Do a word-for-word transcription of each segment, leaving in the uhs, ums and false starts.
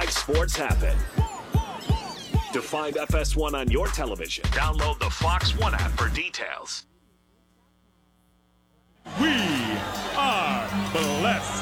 five Sports happen. To find F S one on your television, download the Fox One app for details. We are blessed.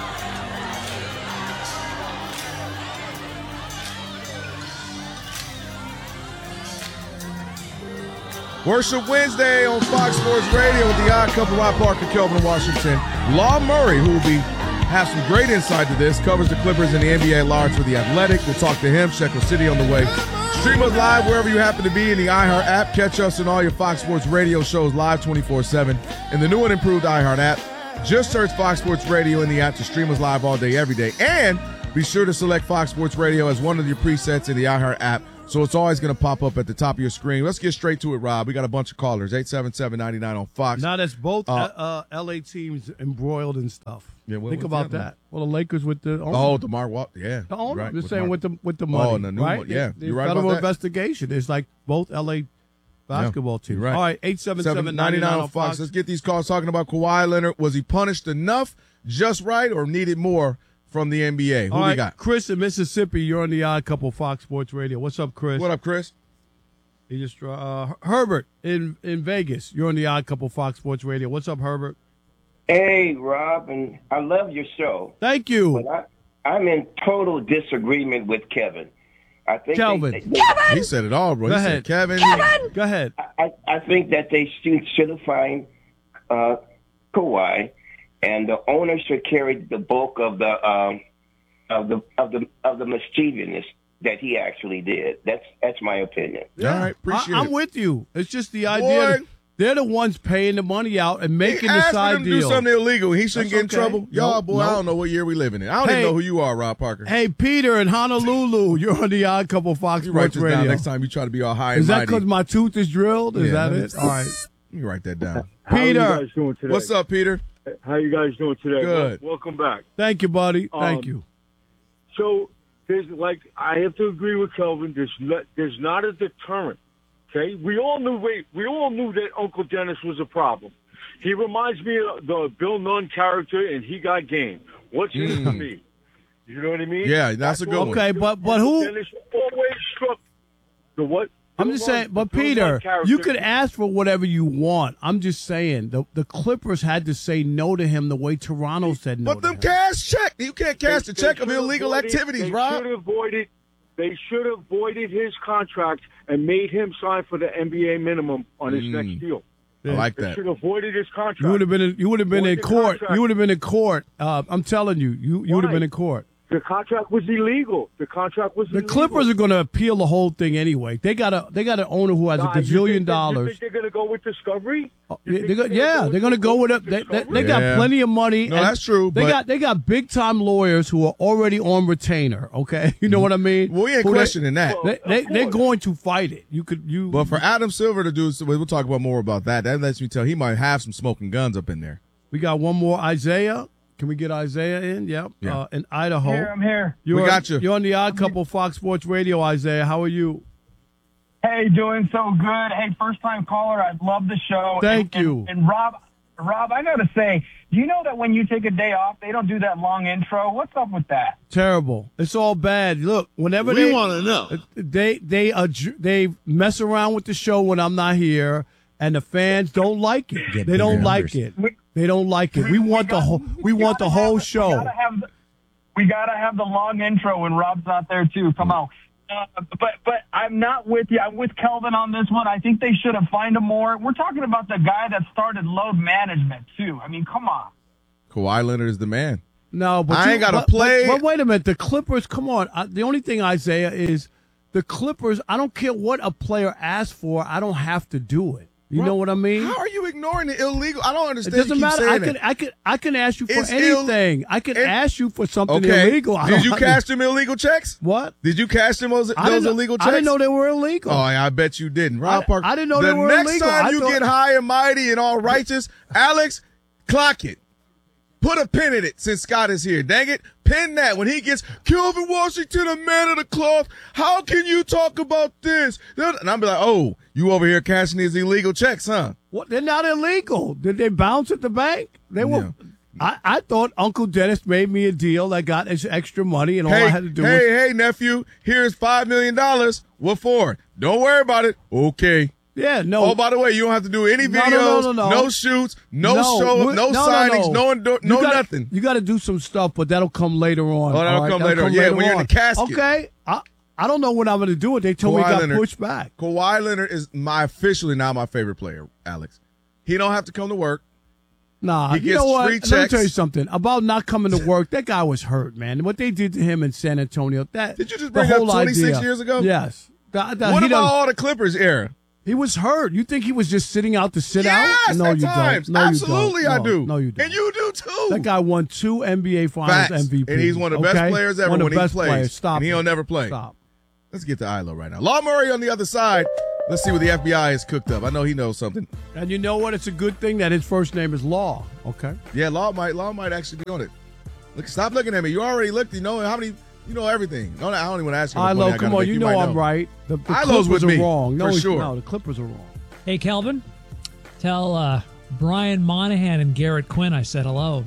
Worship Wednesday on Fox Sports Radio with the Odd Couple, Rob Parker, Kelvin Washington. Law Murray, who will be have some great insight to this, covers the Clippers and the N B A at large for The Athletic. We'll talk to him. Shekel City on the way. Stream us live wherever you happen to be in the iHeart app. Catch us in all your Fox Sports Radio shows live twenty-four seven in the new and improved iHeart app. Just search Fox Sports Radio in the app to stream us live all day, every day. And be sure to select Fox Sports Radio as one of your presets in the iHeart app, so it's always going to pop up at the top of your screen. Let's get straight to it, Rob. We got a bunch of callers. eight seven seven, nine nine on Fox. Now that's both uh, Uh, uh, L A teams embroiled in stuff. Yeah, what Think was about that that. one? Well, the Lakers with the owner. Oh, DeMar Walker. Yeah. The owner. Right, I'm just with saying Mar- with the with the money. Oh, and the new right? one. Yeah, The, you're right federal about that. investigation. It's like both L A basketball teams. You're right. All right, eight seven seven, nine nine on Fox. Let's get these calls talking about Kawhi Leonard. Was he punished enough, just right, or needed more from the N B A? Who All we right, got? Chris in Mississippi. You're on the Odd Couple Fox Sports Radio. What's up, Chris? What up, Chris? He just uh, Herbert in in Vegas. You're on the Odd Couple Fox Sports Radio. What's up, Herbert? Hey, Rob, and I love your show. Thank you. But I, I'm in total disagreement with Kevin. I think Kelvin. They, they, He said it all, bro. Go he ahead. said Kevin. Go ahead. I, I think that they should, should have fined uh, Kawhi, and the owner should carry the bulk of the um, of the of the of the mischievousness that he actually did. That's that's my opinion. All right, appreciate I, it. I'm with you. It's just the idea Boy. that they're the ones paying the money out and making he the asked for side them to deal. do something illegal. He shouldn't That's get in okay. trouble. Y'all, Nope, boy, I nope. don't know what year we living in. I don't Hey. even know who you are, Rob Parker. Hey, Peter in Honolulu, you're on the Odd Couple Fox you write Sports this Radio. down next time you try to be all high Is and that mighty. because my tooth is drilled? Is Yeah, that let me- it? All right. Let me write that down. How Peter. are you guys doing today? What's up, Peter? How you guys doing today? Good. Wel- Welcome back. Thank you, buddy. Thank Um, you. So, there's like I have to agree with Kelvin. There's not, there's not a deterrent. Okay, we all knew we we all knew that Uncle Dennis was a problem. He reminds me of the Bill Nunn character, and he got game. What's in it for me? You know what I mean? Yeah, that's a good all- one. Okay, but but Uncle who? Dennis always struck the what? I'm Bill just Nunn- saying, but Bill Nunn Peter, character- you could ask for whatever you want. I'm just saying the the Clippers had to say no to him the way Toronto said no But to them him. cash check. You can't cash They- the they check of should illegal avoided- activities, they Rob. Should have avoided, they should have voided his contract and made him sign for the N B A minimum on his Mm. next deal. I like They that. should have voided his contract. You would have been in, you would have been Void in the court. contract. You would have been in court. Uh, I'm telling you, you you would have Why? been in court. The contract was illegal. The contract was The illegal. Clippers are going to appeal the whole thing anyway. They got a they got an owner who has Nah, a you gazillion think they- dollars. You think they're going to go with Discovery? Oh, You they- think they go- they're yeah, gonna they're going to go with it. They, they, they got Yeah. plenty of money. No, and that's true, They but- got they got big time lawyers who are already on retainer. Okay, you know what I mean? Well, we ain't Who they- questioning that. Well, They, they, Of they're course. going to fight it. You could you. But for Adam Silver to do, so we'll talk about more about that. That lets me tell he might have some smoking guns up in there. we got one more Isaiah. Can we get Isaiah in? Yep. Yeah. Uh, in Idaho. Here, I'm here. You're, We got you. You're on the Odd Couple Fox Sports Radio, Isaiah. How are you? Hey, doing so good. Hey, first time caller. I love the show. Thank And- you. And, and Rob, Rob, I got to say, do you know that when you take a day off, they don't do that long intro? What's up with that? Terrible. It's all bad. Look, whenever We they want to know. they they adj- they mess around with the show when I'm not here, and the fans don't like it. Get They don't bigger like numbers. it. They don't like it. We want the got- whole we we want the gotta whole have- show. We gotta have the, we gotta have the long intro when Rob's not there too. Come on. Uh, but but I'm not with you. I'm with Kelvin on this one. I think they should have fined him more. We're talking about the guy that started load management too. I mean, come on. Kawhi Leonard is the man. No, but I you- ain't gotta but- play. But, but wait a minute, the Clippers. Come on. I, the only thing, Isaiah, is the Clippers. I don't care what a player asks for. I don't have to do it. You Bro, know what I mean? How are you ignoring the illegal? I don't It understand. doesn't you keep matter. I saying can, that. I can, I can ask you for It's ill- anything. I can it- ask you for something Okay. illegal. I Did don't you have to- cash them illegal checks? What? Did you cash them those, I those didn't know- illegal checks? I didn't know they were illegal. Oh, I bet you didn't. Rob I- Parker. I didn't know the they were next illegal. time I you thought- get high and mighty and all righteous, Alex, clock it. Put a pin in it since Scott is here. Dang it. Pin that. When he gets Kelvin Washington, a man of the cloth, how can you talk about this? And I'm be like, oh, you over here cashing these illegal checks, huh? What? They're not illegal. Did they bounce at the bank? They were. Yeah. I, I thought Uncle Dennis made me a deal that got us extra money, and all Hey, I had to do hey, was hey, nephew, here's five million dollars. What for? Don't worry about it. Okay. yeah, no. Oh, by the way, you don't have to do any No, videos, no, no, no, no. shoots, no, No, show, we're- no, no, no, signings, no, no. endo- You no gotta- nothing. You got to do some stuff, but that'll come later on. Oh, that'll all right? come later on. Yeah, when you're in the on. casket. Okay, I, I don't know when I'm going to do it. They told me it Kawhi got Leonard. pushed back. Kawhi Leonard is my officially now my favorite player, Alex. He don't have to come to work. Nah, He you know gets what? free Let me checks. tell you something about not coming to work. That guy was hurt, man. What they did to him in San Antonio. That Did you just the bring up whole twenty-six idea- years ago? Yes. The- the- What he about done- all the Clippers era? He was hurt. You think he was just sitting out to sit Yes, out? No, at you times. don't. No, Absolutely, you don't. I No, do. No, you don't. And you do too. That guy won two N B A Finals Facts. M V P. And he's one of the best okay? players ever One of when the he best plays. Players. Stop. And it. he'll never play. Stop. Let's get to I L O right now. Law Murray on the other side. Let's see what the F B I has cooked up. I know he knows something. And you know what? It's a good thing that his first name is Law. Okay. Yeah, Law might Law might actually be on it. Look, stop looking at me. You already looked. You know how many. You know everything. No, I don't even want to ask you. how much money Ilo, I come gotta on. make. You know might I'm right. The, the Ilo's Clippers with are me, wrong. No, for he's- sure. No, the Clippers are wrong. Hey, Kelvin, tell uh, Brian Monahan and Garrett Quinn I said hello.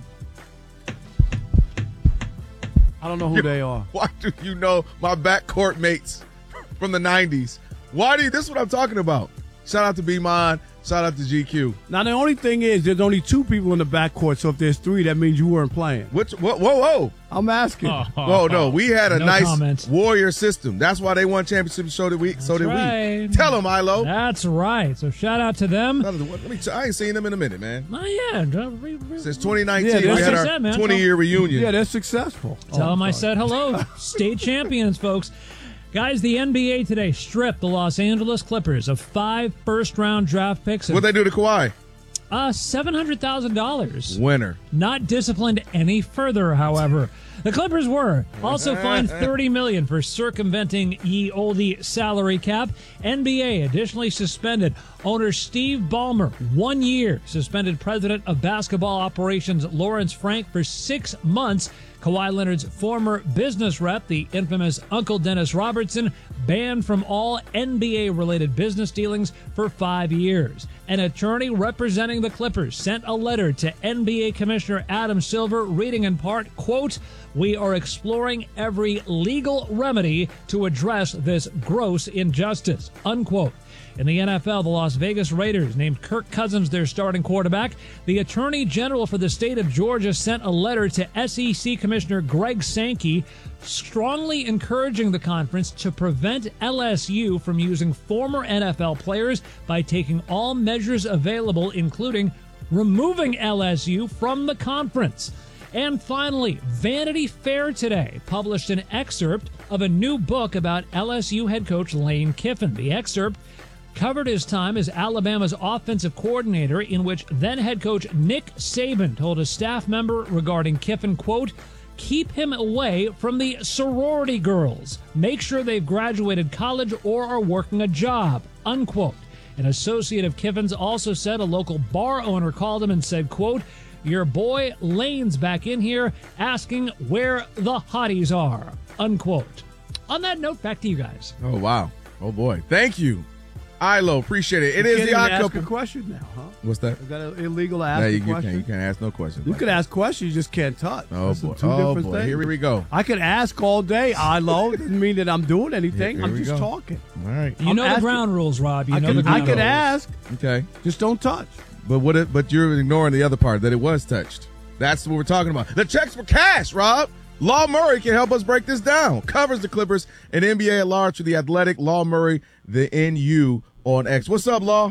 I don't know who they are. Why do you know my backcourt mates from the nineties? Why do you? This is what I'm talking about. Shout out to B Mon. Shout out to G Q. Now, the only thing is there's only two people in the backcourt, so if there's three, that means you weren't playing. Which? Whoa, whoa, whoa. I'm asking. Oh, Whoa, no. We had a No nice comment. warrior system. That's why they won championships. So did we. so did right. we. Tell them, Ilo. That's right. So shout out to them. Let me t- I ain't seen them in a minute, man. Oh, yeah. Re- re- Since twenty nineteen, Yeah, we that's had what I our said, man. twenty-year reunion. Yeah, they're successful. Tell Oh, them I sorry. said hello. State champions, folks. Guys, the N B A today stripped the Los Angeles Clippers of five first-round draft picks What'd and they do to Kawhi? uh, seven hundred thousand dollars. Winner. Not disciplined any further, however. The Clippers were also fined thirty million dollars for circumventing ye olde salary cap. N B A additionally suspended owner Steve Ballmer one year, suspended president of basketball operations Lawrence Frank for six months. Kawhi Leonard's former business rep, the infamous Uncle Dennis Robertson, banned from all N B A-related business dealings for five years. An attorney representing the Clippers sent a letter to N B A Commissioner Adam Silver, reading in part, quote, "We are exploring every legal remedy to address this gross injustice," unquote. In the N F L, the Las Vegas Raiders named Kirk Cousins their starting quarterback. The Attorney General for the state of Georgia sent a letter to S E C Commissioner Greg Sankey strongly encouraging the conference to prevent L S U from using former N F L players by taking all measures available, including removing L S U from the conference. And finally, Vanity Fair today published an excerpt of a new book about L S U head coach Lane Kiffin. The excerpt covered his time as Alabama's offensive coordinator, in which then head coach Nick Saban told a staff member regarding Kiffin, quote, "Keep him away from the sorority girls. Make sure they've graduated college or are working a job," unquote. An associate of Kiffin's also said a local bar owner called him and said, quote, "Your boy Lane's back in here asking where the hotties are," unquote. On that note, back to you guys. Oh, wow. Oh, boy. Thank you. Ilo, appreciate it. It You is can't the even odd ask couple. a question now, huh? What's that? Is that illegal to ask No, a you, you question? can't. You can't ask no questions. You like can that. ask questions, you just can't touch. Oh, Those are boy. two Oh, different boy. things. Here we go. I can ask all day, Ilo. Doesn't mean that I'm doing anything. Here I'm we just go. talking. All right. You I'm know asking- the ground rules, Rob. You I know can, the I ground can rules. ask, Okay. just don't touch. But what? It, but you're ignoring the other part that it was touched. That's what we're talking about. The checks were cash, Rob. Law Murray can help us break this down. Covers the Clippers and N B A at large for the Athletic. Law Murray, the N U on X. What's up, Law?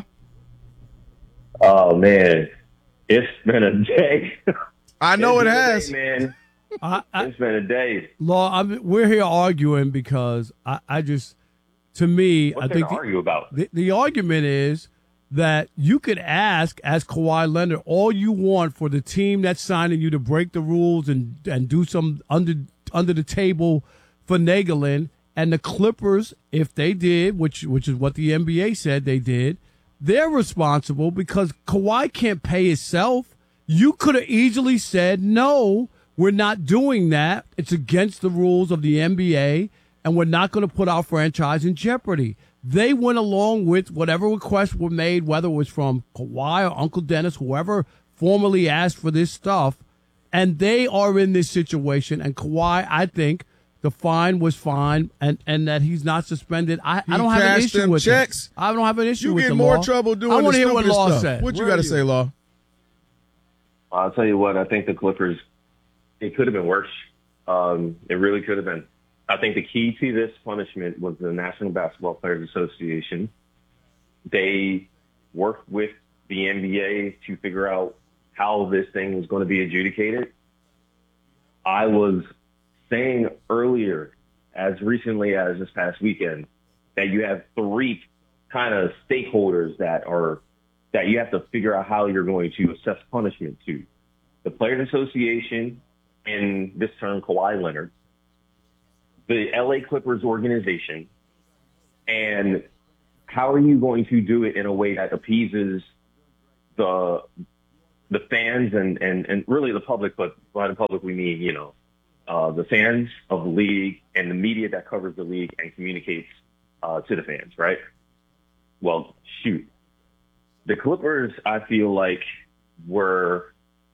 Oh man, it's been a day. I know It's it been a has. day, man. I, I, It's been a day. Law, I'm, we're here arguing because I, I just, to me, What's I there think to the, argue about? the, the argument is that you could ask, as Kawhi Leonard, all you want for the team that's signing you to break the rules and, and do some under under the table finagling. And the Clippers, if they did, which which is what the N B A said they did, they're responsible because Kawhi can't pay himself. You could have easily said, no, we're not doing that. It's against the rules of the N B A, and we're not going to put our franchise in jeopardy. They went along with whatever requests were made, whether it was from Kawhi or Uncle Dennis, whoever formally asked for this stuff. and they are in this situation. And Kawhi, I think the fine was fine, and, and that he's not suspended. I, I don't have an cashed issue them with checks. it. I don't have an issue You with get the more law. trouble doing I the wanna hear what stupidest Law stuff. said. What you Where got to are say, Law? I'll tell you what, I think the Clippers, it could have been worse. Um, it really could have been. I think the key to this punishment was the National Basketball Players Association. They worked with the N B A to figure out how this thing was going to be adjudicated. I was saying earlier, as recently as this past weekend, that you have three kind of stakeholders that are that you have to figure out how you're going to assess punishment to. The Players Association, in this term, Kawhi Leonard, the L A Clippers organization, and how are you going to do it in a way that appeases the the fans and, and, and really the public, but by the public we mean, you know, uh, the fans of the league and the media that covers the league and communicates uh, to the fans, right? Well, shoot. The Clippers, I feel like, were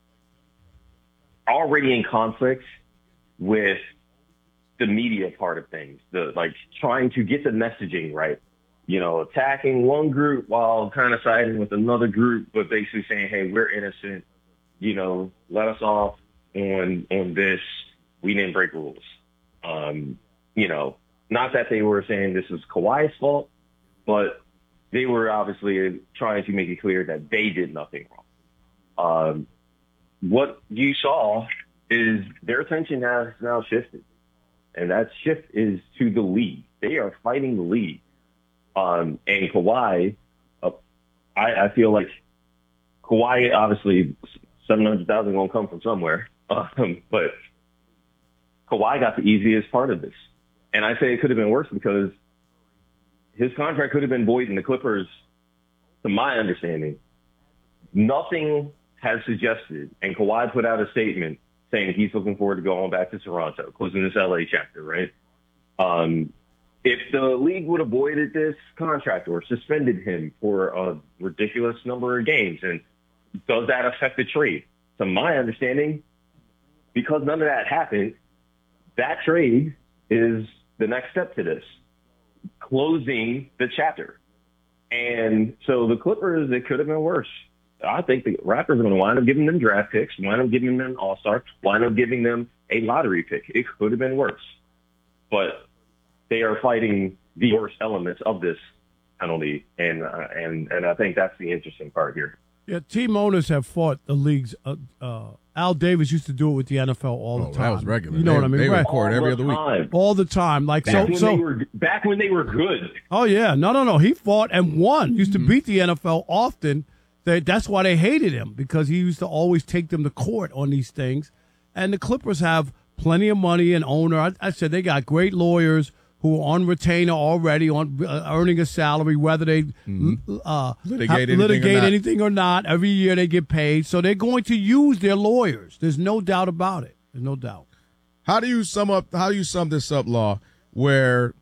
already in conflict with the media part of things, the like trying to get the messaging right, you know, attacking one group while kind of siding with another group, but basically saying, hey, we're innocent, you know, let us off on on this. We didn't break rules. Um, you know, not that they were saying this was Kawhi's fault, but they were obviously trying to make it clear that they did nothing wrong. Um, what you saw is their attention has now shifted, and that shift is to the league. They are fighting the league. Um, and Kawhi, uh, I, I feel like Kawhi, obviously, seven hundred thousand won't come from somewhere, um, but Kawhi got the easiest part of this. And I say it could have been worse because his contract could have been void in the Clippers, to my understanding. Nothing has suggested, and Kawhi put out a statement saying he's looking forward to going back to Toronto, closing this L A chapter, right? Um, if the league would have voided this contract or suspended him for a ridiculous number of games, and does that affect the trade? To my understanding, because none of that happened, that trade is the next step to this, closing the chapter. And so the Clippers, it could have been worse. I think the Raptors are going to wind up giving them draft picks, wind up giving them all-star, wind up giving them a lottery pick. It could have been worse. But they are fighting the worst elements of this penalty, and uh, and and I think that's the interesting part here. Yeah, team owners have fought the leagues. Uh, uh, Al Davis used to do it with the N F L all the Oh, time. that was regular. You know They- what I mean? they Right. record every All other the week. time. All the time. Like Back so. when So. they were back when they were good. Oh yeah, no, no, no. He fought and won. Used to Mm-hmm. beat the N F L often. They, that's why they hated him, because he used to always take them to court on these things. And the Clippers have plenty of money and owner. I, I said they got great lawyers who are on retainer already, on uh, earning a salary, whether they Mm-hmm. uh, Litigate ha- anything or litigate not. anything or not. Every year they get paid, so they're going to use their lawyers. There's no doubt about it. There's no doubt. How do you sum up? How do you sum this up, Law? Where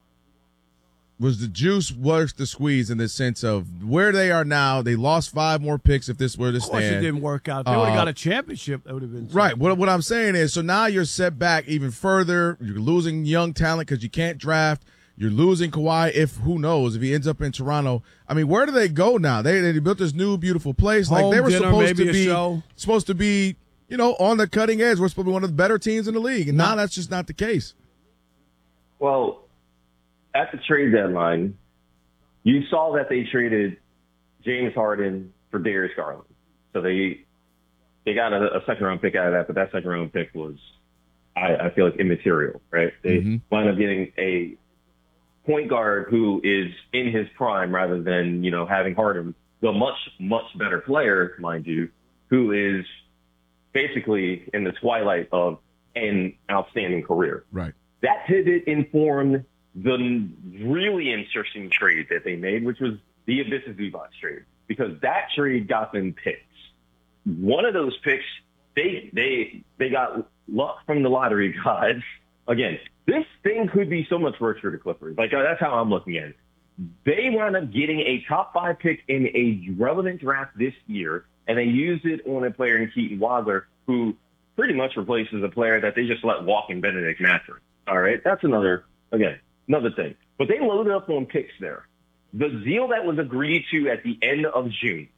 was the juice worth the squeeze in the sense of where they are now? They lost five more picks if this were to Of course, stand. it didn't work out. If they would have Uh, got a championship, that would have been Right. What what I'm saying is, so now you're set back even further. You're losing young talent because you can't draft. You're losing Kawhi. If who knows if he ends up in Toronto? I mean, where do they go now? They they built this new beautiful place. Like Home they were dinner, supposed maybe to a be show. supposed to be, you know, on the cutting edge. We're supposed to be one of the better teams in the league, and now that's just not the case. Well, at the trade deadline, you saw that they traded James Harden for Darius Garland. So they they got a, a second round pick out of that, but that second round pick was, I, I feel like, immaterial, right? They Mhm. wound up getting a point guard who is in his prime rather than, you know, having Harden, the much, much better player, mind you, who is basically in the twilight of an outstanding career. Right. That pivot informed the really interesting trade that they made, which was the Abyss Zubac trade, because that trade got them picks. One of those picks, they they they got luck from the lottery gods. Again, this thing could be so much worse for the Clippers. Like, that's how I'm looking at it. They wound up getting a top five pick in a relevant draft this year, and they used it on a player in Keaton Wadler, who pretty much replaces a player that they just let walk in Benedict Mathurin. All right, that's another, again, another thing. But they loaded up on picks there. The deal that was agreed to at the end of June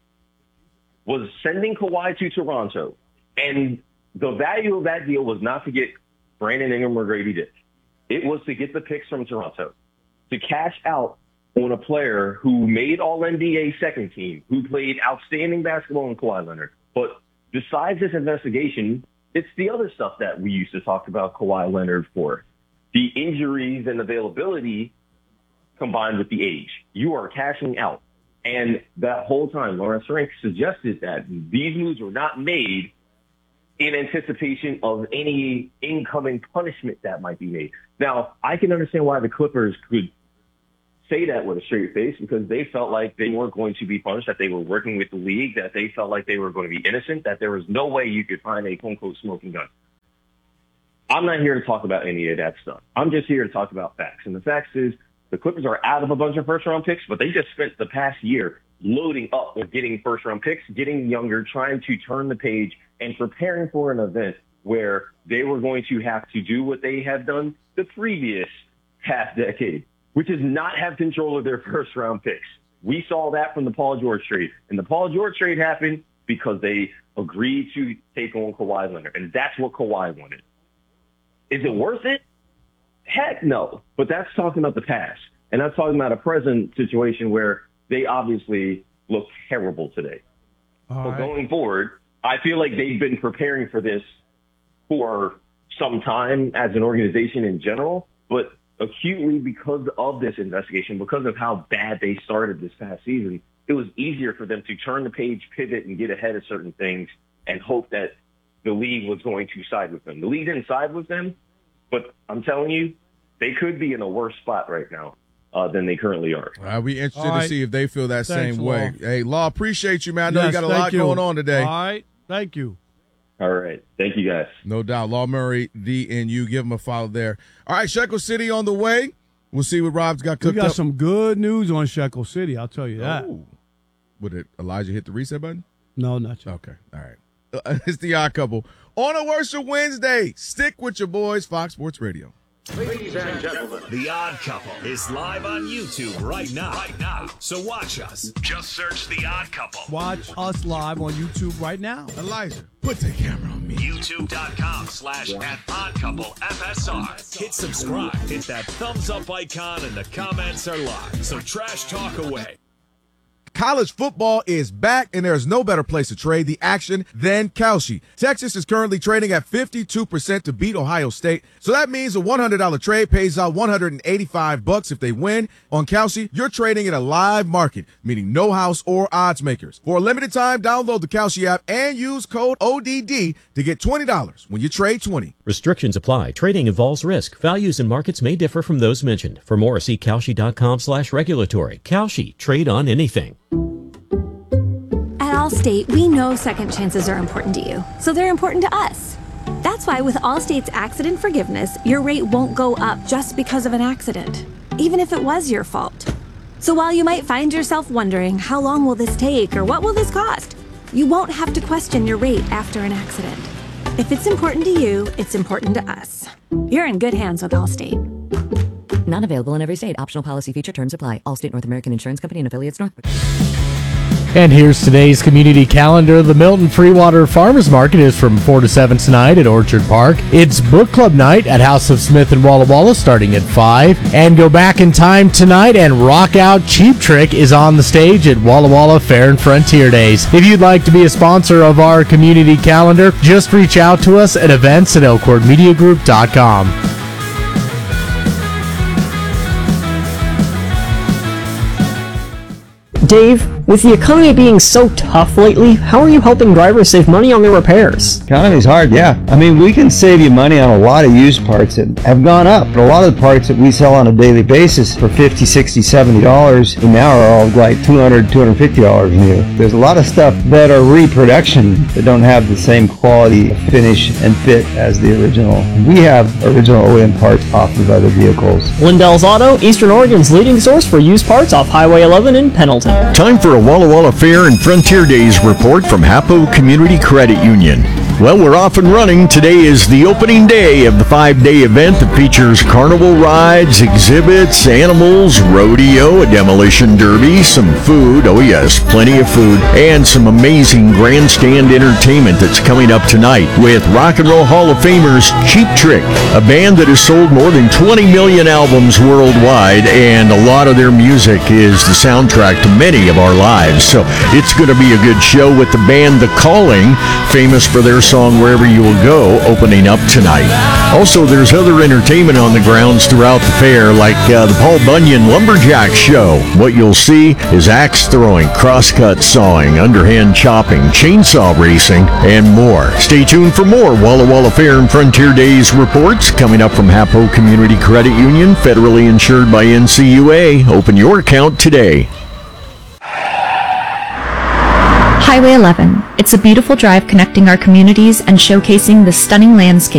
was sending Kawhi to Toronto. And the value of that deal was not to get Brandon Ingram or Grady Dick. It was to get the picks from Toronto, to cash out on a player who made All N B A second team, who played outstanding basketball in Kawhi Leonard. But besides this investigation, it's the other stuff that we used to talk about Kawhi Leonard for. The injuries and availability combined with the age. You are cashing out. And that whole time, Lawrence Frank suggested that these moves were not made in anticipation of any incoming punishment that might be made. Now, I can understand why the Clippers could say that with a straight face, because they felt like they weren't going to be punished, that they were working with the league, that they felt like they were going to be innocent, that there was no way you could find a quote-unquote smoking gun. I'm not here to talk about any of that stuff. I'm just here to talk about facts. And the facts is the Clippers are out of a bunch of first-round picks, but they just spent the past year loading up with getting first-round picks, getting younger, trying to turn the page, and preparing for an event where they were going to have to do what they had done the previous half decade, which is not have control of their first-round picks. We saw that from the Paul George trade. And the Paul George trade happened because they agreed to take on Kawhi Leonard, and that's what Kawhi wanted. Is it worth it? Heck no. But that's talking about the past. And that's talking about a present situation where they obviously look terrible today. All but right. going forward, I feel like they've been preparing for this for some time as an organization in general, but acutely because of this investigation, because of how bad they started this past season, it was easier for them to turn the page, pivot, and get ahead of certain things and hope that the league was going to side with them. The league didn't side with them, but I'm telling you, they could be in a worse spot right now uh, than they currently are. I'll be interested All right. to see if they feel that Thanks, same Law. way. Hey, Law, appreciate you, man. I know Yes, you got a thank lot you. going on today. All right. Thank you. All right. Thank you, guys. No doubt. Law Murray, D N U. Give him a follow there. All right, Shekel City on the way. We'll see what Rob's got We cooked got up. some good news on Shekel City. I'll tell you that. Oh. Would it Elijah hit the reset button? No, not yet. Okay. All right. Uh, it's the Odd Couple. On a Worship Wednesday. Stick with your boys, Fox Sports Radio. Ladies and gentlemen, The Odd Couple is live on YouTube right now. Right now. So watch us. Just search The Odd Couple. Watch us live on YouTube right now. Elijah, put the camera on me. YouTube.com slash at Odd Couple F S R. Hit subscribe. Hit that thumbs up icon and the comments are live. So trash talk away. College football is back, and there's no better place to trade the action than Kalshi. Texas is currently trading at fifty-two percent to beat Ohio State, so that means a one hundred dollars trade pays out one hundred eighty-five bucks if they win. On Kalshi, you're trading in a live market, meaning no house or odds makers. For a limited time, download the Kalshi app and use code O D D to get twenty dollars when you trade twenty. Restrictions apply. Trading involves risk. Values and markets may differ from those mentioned. For more, see Kalshi.com slash regulatory. Kalshi. Trade on anything. At Allstate, we know second chances are important to you, so they're important to us. That's why with Allstate's accident forgiveness, your rate won't go up just because of an accident, even if it was your fault. So while you might find yourself wondering, how long will this take or what will this cost? You won't have to question your rate after an accident. If it's important to you, it's important to us. You're in good hands with Allstate. Not available in every state. Optional policy feature terms apply. Allstate North American Insurance Company and affiliates North. And here's today's community calendar. The Milton Freewater Farmers Market is from four to seven tonight at Orchard Park. It's Book Club night at House of Smith in Walla Walla starting at five. And go back in time tonight and rock out. Cheap Trick is on the stage at Walla Walla Fair and Frontier Days. If you'd like to be a sponsor of our community calendar, just reach out to us at events at elkhorn media group dot com. Dave, with the economy being so tough lately, how are you helping drivers save money on their repairs? Economy's hard, yeah. I mean, we can save you money on a lot of used parts that have gone up. But a lot of the parts that we sell on a daily basis for fifty, sixty, seventy dollars and now are all like two hundred, two hundred fifty dollars new. There's a lot of stuff that are reproduction that don't have the same quality, finish, and fit as the original. We have original O E M parts off of other vehicles. Lindell's Auto, Eastern Oregon's leading source for used parts off Highway eleven in Pendleton. Time for a Walla Walla Fair and Frontier Days report from Hapo Community Credit Union. Well, we're off and running. Today is the opening day of the five-day event that features carnival rides, exhibits, animals, rodeo, a demolition derby, some food, oh yes, plenty of food, and some amazing grandstand entertainment that's coming up tonight with Rock and Roll Hall of Famers Cheap Trick, a band that has sold more than twenty million albums worldwide, and a lot of their music is the soundtrack to many of our lives. So it's going to be a good show with the band The Calling, famous for their song Wherever You Will Go, opening up tonight. Also, there's other entertainment on the grounds throughout the fair, like uh, the Paul Bunyan Lumberjack Show. What you'll see is axe throwing, crosscut sawing, underhand chopping, chainsaw racing, and more. Stay tuned for more Walla Walla Fair and Frontier Days reports coming up from Hapo Community Credit Union, federally insured by N C U A. Open your account today. Highway eleven. It's a beautiful drive connecting our communities and showcasing the stunning landscape